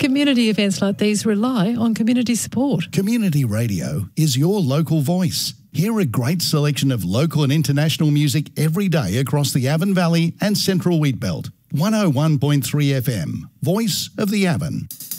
Community events like these rely on community support. Community radio is your local voice. Hear a great selection of local and international music every day across the Avon Valley and Central Wheatbelt. 101.3 FM, Voice of the Avon.